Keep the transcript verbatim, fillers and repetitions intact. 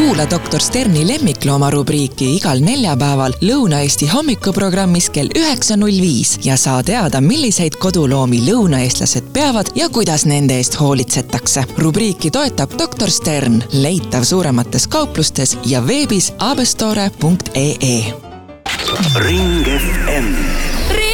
Kuula doktor Sterni lemmiklooma rubriiki igal neljapäeval Lõuna-Eesti hommikuprogrammis kell üheksa null viis ja saa teada, milliseid koduloomi lõunaeestlased peavad ja kuidas nende eest hoolitsetakse. Rubriiki toetab doktor Stern, leitav suuremates kauplustes ja veebis abestore punkt ee. Ring F M.